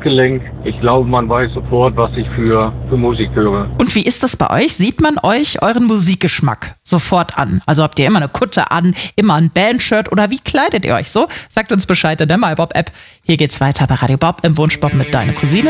Handgelenk. Ich glaube, man weiß sofort, was ich für Musik höre. Und wie ist das bei euch? Sieht man euch euren Musikgeschmack sofort an? Also habt ihr immer eine Kutte an, immer ein Bandshirt oder wie kleidet ihr euch so? Sagt uns Bescheid in der MyBob-App. Hier geht's weiter bei Radio Bob im Wunschbob mit Deine Cousine.